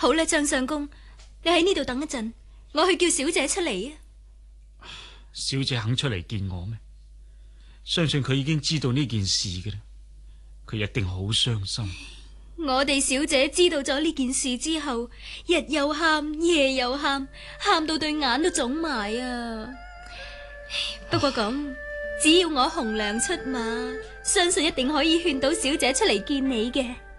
好啦，張相公，你喺呢度等一陣，我去叫小姐出嚟啊。 小姐肯出嚟見我咩？相信佢已經知道呢件事嘅啦，佢一定好傷心。 我哋小姐知道咗呢件事之後，日又喊，夜又喊，喊到對眼都腫埋啊！不過咁，只要我紅娘出馬，相信一定可以勸到小姐出嚟見你嘅。